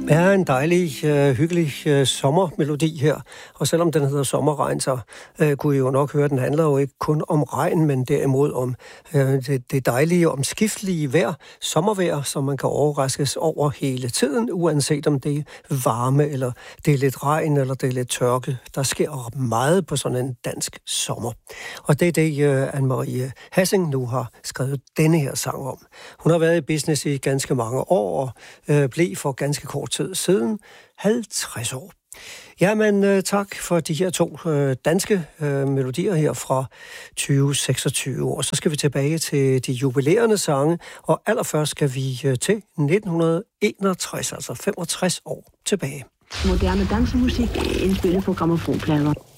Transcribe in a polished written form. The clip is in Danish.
er en dejlig, hyggelig sommermelodi her. Og selvom den hedder Sommerregn, så kunne I jo nok høre, den handler jo ikke kun om regn, men derimod om det dejlige, omskiftelige vejr, sommervejr, som man kan overraskes over hele tiden, uanset om det er varme, eller det er lidt regn, eller det er lidt tørke. Der sker meget på sådan en dansk sommer. Og det er det, Anne-Marie Hassing nu har skrevet denne her sang om. Hun har været i business i ganske mange år, og blev for ganske kort tid siden 50 år. Jamen, tak for de her to danske melodier her fra 2026 år. Så skal vi tilbage til de jubilerende sange, og allerførst skal vi til 1961, altså 65 år tilbage. Moderne dansemusik indspillet på grammofonplader.